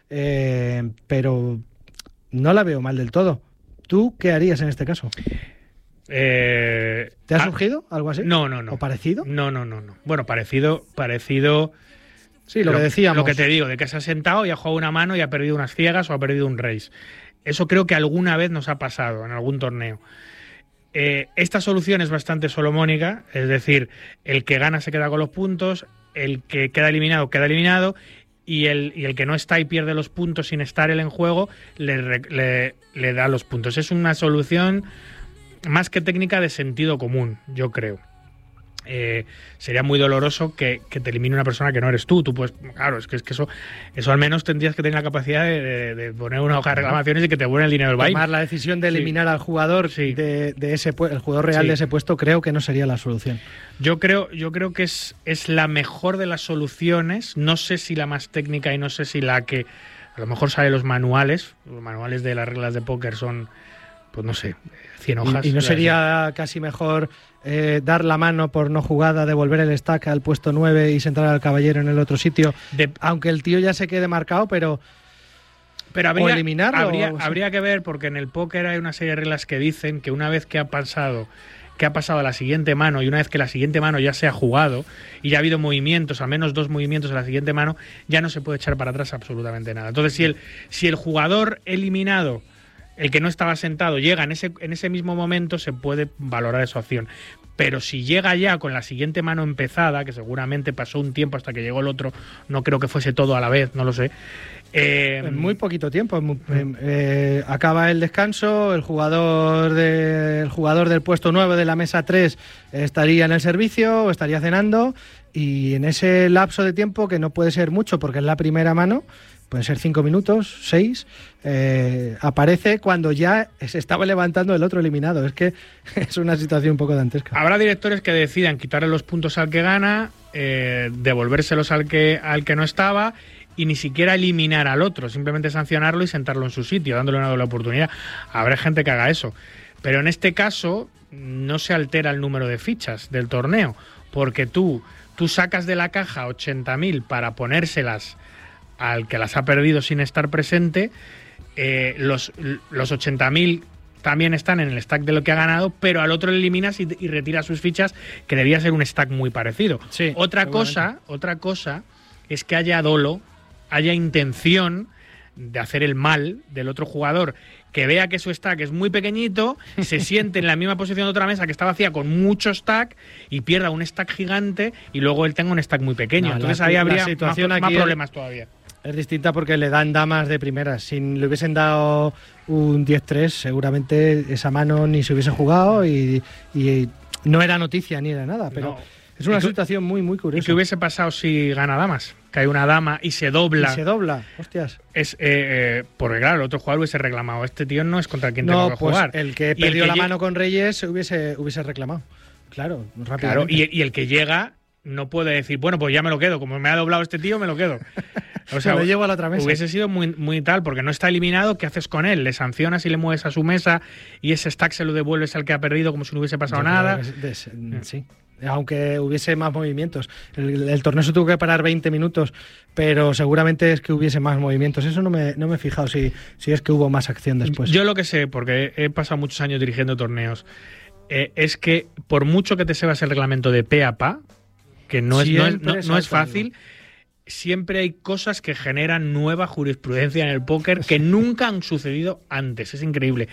pero no la veo mal del todo. ¿Tú qué harías en este caso? ¿Te ha surgido algo así? No. ¿O parecido? No. Bueno, parecido. Sí, lo que decíamos. Lo que te digo, de que se ha sentado y ha jugado una mano y ha perdido unas ciegas o ha perdido un raise. Eso creo que alguna vez nos ha pasado en algún torneo. Esta solución es bastante solomónica, es decir, el que gana se queda con los puntos, el que queda eliminado, y el que no está y pierde los puntos sin estar él en juego, le da los puntos. Es una solución más que técnica de sentido común, yo creo. Sería muy doloroso que te elimine una persona que no eres tú. Tú puedes, claro, es que eso al menos tendrías que tener la capacidad de poner una hoja de reclamaciones y que te vuelva el dinero del baile. Tomar la decisión de eliminar al jugador de ese el jugador real de ese puesto, creo que no sería la solución. Yo creo que es la mejor de las soluciones. No sé si la más técnica y no sé si la que a lo mejor sale los manuales de las reglas de póker son, pues no sé, 100 hojas. ¿Y no sería casi mejor dar la mano por no jugada, devolver el stack al puesto 9 y sentar al caballero en el otro sitio? Aunque el tío ya se quede marcado, pero habría, eliminarlo. Habría que ver, porque en el póker hay una serie de reglas que dicen que una vez que ha pasado a la siguiente mano y una vez que la siguiente mano ya se ha jugado y ya ha habido movimientos, al menos 2 movimientos en la siguiente mano, ya no se puede echar para atrás absolutamente nada. Entonces, si el jugador eliminado, el que no estaba sentado, llega en ese mismo momento, se puede valorar esa opción. Pero si llega ya con la siguiente mano empezada, que seguramente pasó un tiempo hasta que llegó el otro, no creo que fuese todo a la vez, no lo sé. En muy poquito tiempo. Acaba el descanso, el jugador del puesto 9 de la mesa 3 estaría en el servicio o estaría cenando, y en ese lapso de tiempo, que no puede ser mucho porque es la primera mano, pueden ser 5 minutos, 6, aparece cuando ya se estaba levantando el otro eliminado. Es que es una situación un poco dantesca. Habrá directores que decidan quitarle los puntos al que gana, devolvérselos al que no estaba, y ni siquiera eliminar al otro, simplemente sancionarlo y sentarlo en su sitio, dándole una doble oportunidad. Habrá gente que haga eso. Pero en este caso no se altera el número de fichas del torneo, porque tú sacas de la caja 80.000 para ponérselas al que las ha perdido sin estar presente. Los 80.000 también están en el stack de lo que ha ganado, pero al otro le eliminas y retiras sus fichas, que debía ser un stack muy parecido. Sí, otra cosa es que haya dolo, haya intención de hacer el mal del otro jugador, que vea que su stack es muy pequeñito, se siente en la misma posición de otra mesa que está vacía con mucho stack y pierda un stack gigante y luego él tenga un stack muy pequeño. Entonces ahí habría más problemas todavía. Es distinta porque le dan damas de primera. Si le hubiesen dado un 10-3, seguramente esa mano ni se hubiese jugado y no era noticia ni era nada. Pero no. Es una situación muy, muy curiosa. ¿Y qué hubiese pasado si gana damas? Que hay una dama y se dobla. Hostias. Porque claro, el otro jugador hubiese reclamado. Este tío no es contra quien tengo que jugar. El que perdió la mano con Reyes hubiese reclamado. Claro, rápidamente. Claro, y el que llega no puede decir, bueno, pues ya me lo quedo. Como me ha doblado este tío, me lo quedo. O sea, lo llevo a la otra mesa. Hubiese sido muy, muy tal, porque no está eliminado. ¿Qué haces con él? Le sancionas y le mueves a su mesa y ese stack se lo devuelves al que ha perdido como si no hubiese pasado nada. Sí. Aunque hubiese más movimientos. El torneo se tuvo que parar 20 minutos, pero seguramente es que hubiese más movimientos. Eso no me he fijado si es que hubo más acción después. Yo lo que sé, porque he pasado muchos años dirigiendo torneos, es que por mucho que te sepas el reglamento de pe a pa, que no es fácil, siempre hay cosas que generan nueva jurisprudencia en el póker que nunca han sucedido antes. Es increíble.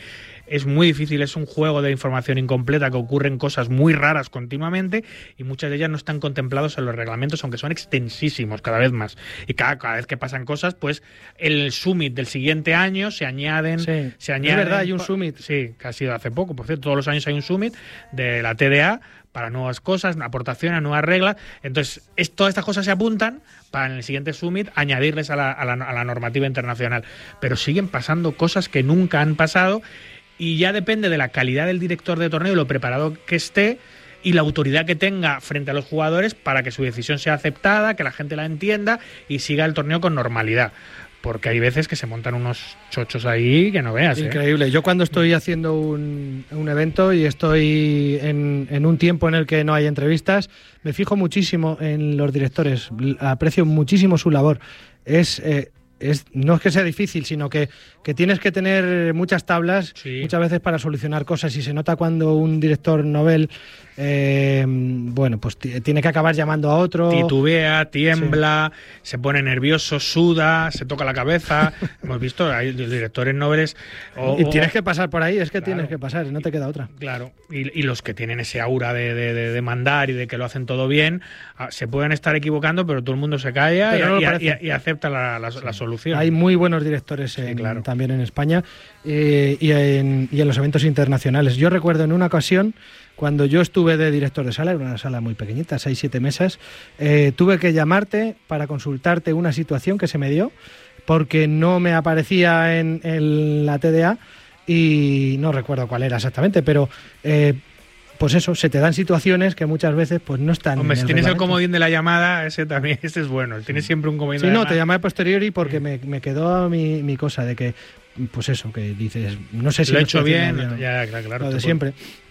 es muy difícil, es un juego de información incompleta, que ocurren cosas muy raras continuamente y muchas de ellas no están contempladas en los reglamentos, aunque son extensísimos cada vez más. Y cada vez que pasan cosas, pues el summit del siguiente año se añaden... Sí, se añaden, es verdad, hay un summit. Sí, que ha sido hace poco, por cierto, todos los años hay un summit de la TDA para nuevas cosas, aportaciones, nuevas reglas. Entonces, todas estas cosas se apuntan para en el siguiente summit añadirles a la normativa internacional. Pero siguen pasando cosas que nunca han pasado y ya depende de la calidad del director de torneo y lo preparado que esté y la autoridad que tenga frente a los jugadores para que su decisión sea aceptada, que la gente la entienda y siga el torneo con normalidad. Porque hay veces que se montan unos chochos ahí que no veas. Increíble. Yo cuando estoy haciendo un evento y estoy en un tiempo en el que no hay entrevistas, me fijo muchísimo en los directores. Aprecio muchísimo su labor. No es que sea difícil, sino que tienes que tener muchas tablas, sí, muchas veces para solucionar cosas, y se nota cuando un director novel pues tiene que acabar llamando a otro. Titubea, tiembla, sí, se pone nervioso, suda, se toca la cabeza. Hemos visto, hay directores noveles... Y tienes que pasar por ahí, es que claro, tienes que pasar, no te queda otra. Claro, y los que tienen ese aura de mandar y de que lo hacen todo bien, se pueden estar equivocando, pero todo el mundo se calla y acepta la solución. Hay muy buenos directores claro, también en España y en los eventos internacionales. Yo recuerdo en una ocasión, cuando yo estuve de director de sala, era una sala muy pequeñita, 6-7 mesas, tuve que llamarte para consultarte una situación que se me dio, porque no me aparecía en la TDA y no recuerdo cuál era exactamente, pero... pues eso, se te dan situaciones que muchas veces pues no están. Hombre, si tienes el comodín de la llamada, ese es bueno. Tienes siempre un comodín de la llamada. Te llamé a posteriori porque me quedó mi cosa de que, pues eso, que dices, no sé si lo he hecho bien, ya, claro. Lo de siempre.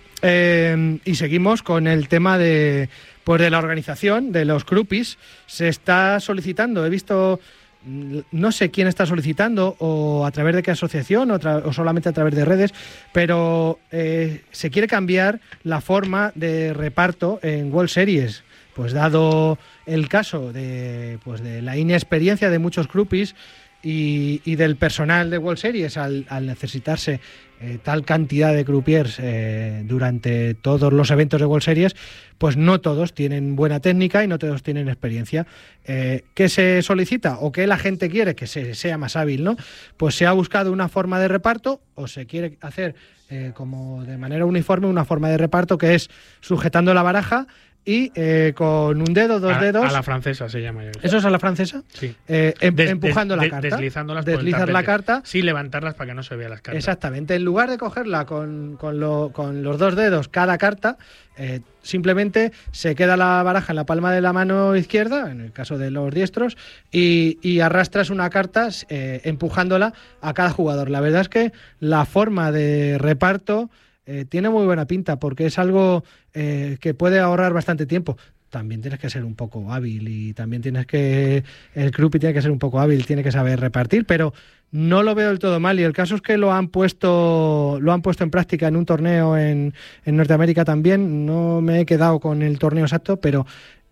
Y seguimos con el tema de la organización, de los groupies. Se está solicitando, he visto... No sé quién está solicitando o a través de qué asociación o solamente a través de redes, pero se quiere cambiar la forma de reparto en World Series. Pues dado el caso de la inexperiencia de muchos groupies y del personal de World Series al necesitarse tal cantidad de croupiers durante todos los eventos de World Series, pues no todos tienen buena técnica y no todos tienen experiencia. ¿Qué se solicita o qué la gente quiere? Que sea más hábil, ¿no? Pues se ha buscado una forma de reparto, o se quiere hacer como de manera uniforme una forma de reparto, que es sujetando la baraja y con un dedo, dos dedos... A la francesa se llama. ¿Eso es a la francesa? Sí. Empujando la carta. Deslizar la carta. Sí, levantarlas para que no se vean las cartas. Exactamente. En lugar de cogerla con los dos dedos cada carta, simplemente se queda la baraja en la palma de la mano izquierda, en el caso de los diestros, y arrastras una carta empujándola a cada jugador. La verdad es que la forma de reparto... tiene muy buena pinta, porque es algo que puede ahorrar bastante tiempo. También tienes que ser un poco hábil y también el groupie tiene que ser un poco hábil, tiene que saber repartir, pero no lo veo del todo mal, y el caso es que lo han puesto en práctica en un torneo en Norteamérica también. No me he quedado con el torneo exacto, pero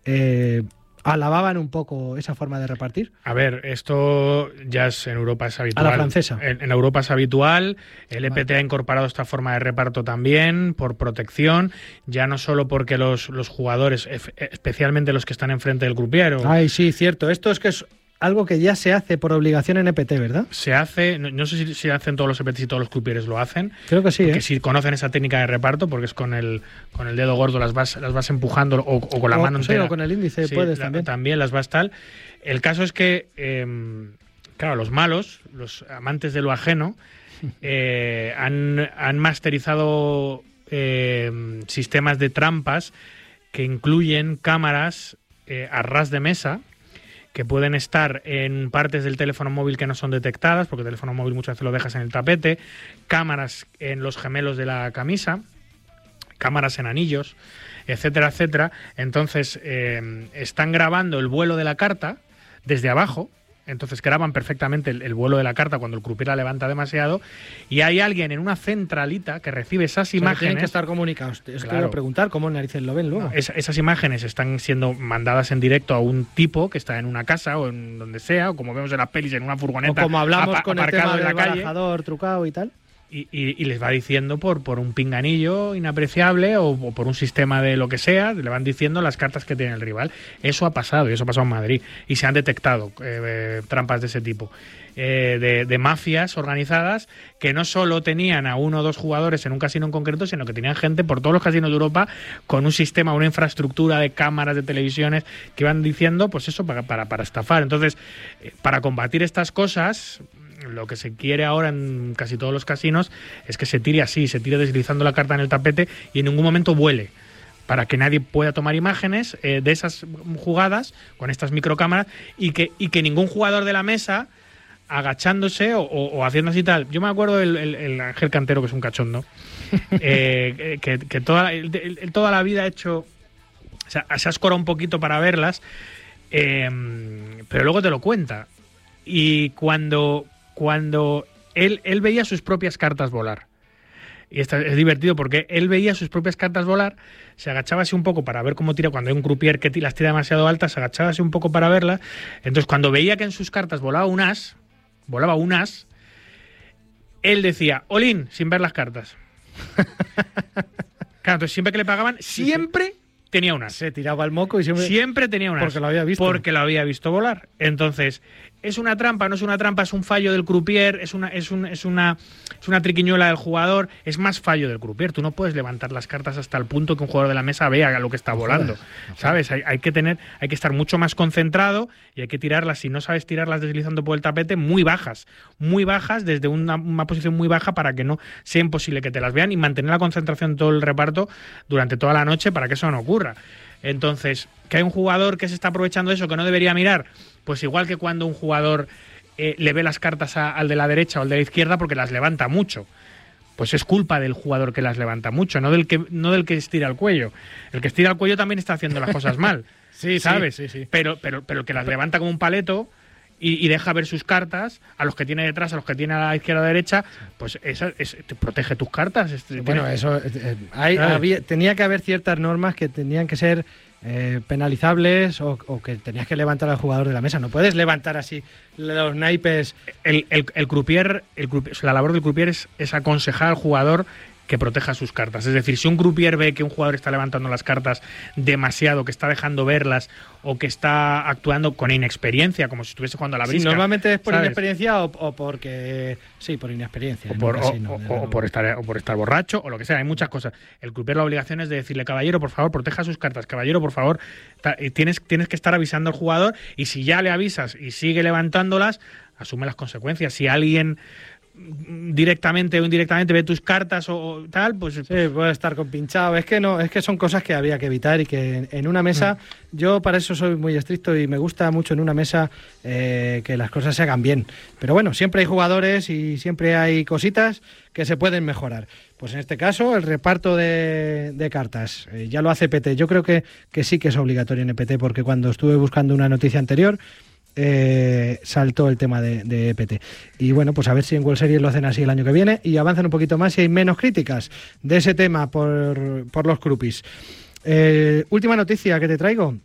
alababan un poco esa forma de repartir. A ver, esto ya en Europa es habitual. A la francesa. En Europa es habitual. El EPT ha incorporado esta forma de reparto también por protección, ya no solo porque los jugadores, especialmente los que están enfrente del croupier... Ay, sí, cierto. Esto es que es algo que ya se hace por obligación en EPT, ¿verdad? Se hace, no sé si hacen todos los EPTs y todos los croupieres lo hacen. Creo que sí, porque si conocen esa técnica de reparto, porque es con el dedo gordo las vas empujando o con la mano entera. Sí, o con el índice, sí, puedes también. También las vas tal. El caso es que, claro, los malos, los amantes de lo ajeno, han masterizado sistemas de trampas que incluyen cámaras a ras de mesa, que pueden estar en partes del teléfono móvil que no son detectadas, porque el teléfono móvil muchas veces lo dejas en el tapete, cámaras en los gemelos de la camisa, cámaras en anillos, etcétera, etcétera. Entonces, están grabando el vuelo de la carta desde abajo. Entonces graban perfectamente el vuelo de la carta cuando el croupier la levanta demasiado, y hay alguien en una centralita que recibe esas imágenes. Tienen que estar comunicados. Es claro. Que preguntar cómo narices lo ven luego. No, esas imágenes están siendo mandadas en directo a un tipo que está en una casa o en donde sea, o como vemos en las pelis, en una furgoneta, o como hablamos con el tema del barajador trucado y tal. y les va diciendo por un pinganillo inapreciable o por un sistema de lo que sea, le van diciendo las cartas que tiene el rival. Eso ha pasado, y eso ha pasado en Madrid, y se han detectado trampas de ese tipo. De mafias organizadas que no solo tenían a 1 o 2 jugadores en un casino en concreto, sino que tenían gente por todos los casinos de Europa con un sistema, una infraestructura de cámaras, de televisiones, que iban diciendo, pues eso, para estafar. Entonces, para combatir estas cosas, lo que se quiere ahora en casi todos los casinos es que se tire así, se tire deslizando la carta en el tapete y en ningún momento vuele, para que nadie pueda tomar imágenes de esas jugadas con estas microcámaras y que ningún jugador de la mesa, agachándose o haciendo así tal. Yo me acuerdo el Ángel Cantero, que es un cachondo, que toda la vida ha hecho, o sea, se ha escorado un poquito para verlas, pero luego te lo cuenta. Y cuando él veía sus propias cartas volar, y es divertido porque él veía sus propias cartas volar, se agachaba así un poco para ver cómo tira. Cuando hay un croupier que las tira demasiado altas, se agachaba así un poco para verlas. Entonces, cuando veía que en sus cartas volaba un as, él decía all-in sin ver las cartas. Claro, entonces siempre que le pagaban, siempre tenía un as. Se tiraba el moco y siempre tenía un as. Porque lo había visto. Porque lo había visto volar. Entonces, ¿es una trampa? No es una trampa, es un fallo del croupier, es una triquiñuela del jugador, es más fallo del croupier. Tú no puedes levantar las cartas hasta el punto que un jugador de la mesa vea lo que está volando. ¿Sabes? Hay que estar mucho más concentrado y hay que tirarlas, si no sabes tirarlas deslizando por el tapete, muy bajas, desde una posición muy baja, para que no sea imposible que te las vean, y mantener la concentración en todo el reparto durante toda la noche para que eso no ocurra. Entonces, que hay un jugador que se está aprovechando de eso, que no debería mirar, pues igual que cuando un jugador le ve las cartas al de la derecha o al de la izquierda porque las levanta mucho, pues es culpa del jugador que las levanta mucho, no del que estira el cuello. El que estira el cuello también está haciendo las cosas mal, sí, ¿sabes? Sí. Pero el que las levanta como un paleto y deja ver sus cartas, a los que tiene detrás, a los que tiene a la izquierda o derecha, pues te protege tus cartas. Bueno, eso tenía que haber ciertas normas que tenían que ser penalizables o que tenías que levantar al jugador de la mesa. No puedes levantar así los naipes. El croupier, la labor del croupier es aconsejar al jugador que proteja sus cartas. Es decir, si un croupier ve que un jugador está levantando las cartas demasiado, que está dejando verlas o que está actuando con inexperiencia, como si estuviese jugando a la brisca. Sí, normalmente es por, ¿sabes?, inexperiencia o porque... Sí, por inexperiencia. O por estar borracho o lo que sea. Hay muchas cosas. El croupier, la obligación es de decirle: caballero, por favor, proteja sus cartas. Caballero, por favor. Y tienes que estar avisando al jugador, y si ya le avisas y sigue levantándolas, asume las consecuencias. Si alguien directamente o indirectamente ve tus cartas o tal, pues sí, puede estar compinchado. Es que son cosas que había que evitar, y que en una mesa, yo para eso soy muy estricto y me gusta mucho en una mesa que las cosas se hagan bien. Pero bueno, siempre hay jugadores y siempre hay cositas que se pueden mejorar. Pues en este caso, el reparto de cartas ya lo hace EPT. Yo creo que sí que es obligatorio en EPT, porque cuando estuve buscando una noticia anterior, saltó el tema de EPT. Y bueno, pues a ver si en World Series lo hacen así el año que viene y avanzan un poquito más y hay menos críticas de ese tema por los croupis. Última noticia que te traigo.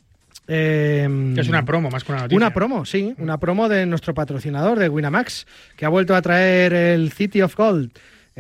Es una promo más que una noticia. Una promo, sí, una promo de nuestro patrocinador, de Winamax, que ha vuelto a traer el City of Gold.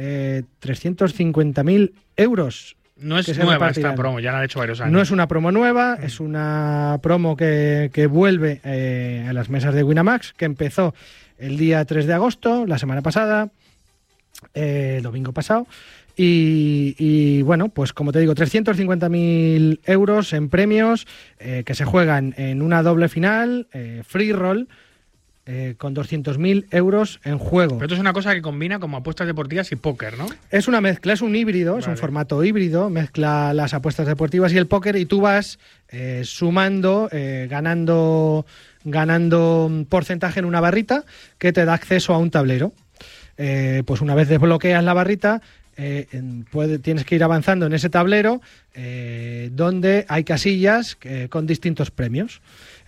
350.000 euros. No es nueva esta promo, ya la han hecho varios años. No es una promo nueva, es una promo que vuelve a las mesas de Winamax, que empezó el día 3 de agosto, la semana pasada, domingo pasado. Y bueno, pues como te digo, 350.000 euros en premios que se juegan en una doble final, free roll, con 200.000 euros en juego. Pero esto es una cosa que combina como apuestas deportivas y póker, ¿no? Es una mezcla, es un híbrido, vale. Es un formato híbrido, mezcla las apuestas deportivas y el póker, y tú vas sumando, ganando porcentaje en una barrita que te da acceso a un tablero. Pues una vez desbloqueas la barrita, tienes que ir avanzando en ese tablero donde hay casillas con distintos premios.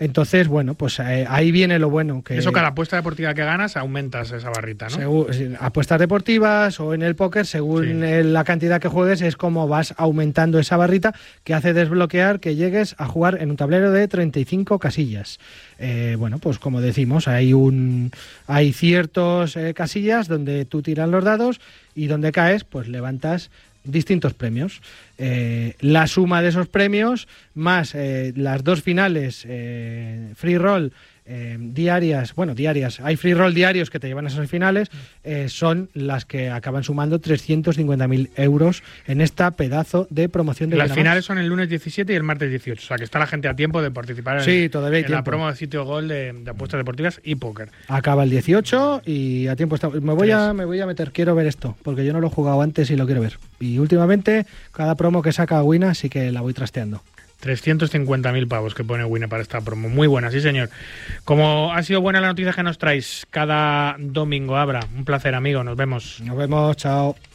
Entonces, bueno, pues ahí viene lo bueno. Que eso, cada apuesta deportiva que ganas, aumentas esa barrita, ¿no? Apuestas deportivas o en el póker, según la cantidad que juegues, es como vas aumentando esa barrita que hace desbloquear que llegues a jugar en un tablero de 35 casillas. Bueno, pues como decimos, hay ciertos casillas donde tú tiras los dados y donde caes, pues levantas distintos premios. La suma de esos premios más las dos finales free roll diarias, hay free roll diarios que te llevan a esas finales, son las que acaban sumando 350.000 euros en esta pedazo de promoción de Las finales son el lunes 17 y el martes 18, o sea que está la gente a tiempo de participar en la promo de Sitio Gol de apuestas deportivas y póker. Acaba el 18 y a tiempo está. Me voy a meter, quiero ver esto, porque yo no lo he jugado antes y lo quiero ver. Y últimamente, cada promo que saca Wina sí que la voy trasteando. 350.000 pavos que pone Wina para esta promo. Muy buena, sí señor. Como ha sido buena la noticia que nos traéis cada domingo, Abra. Un placer, amigo. Nos vemos. Nos vemos, chao.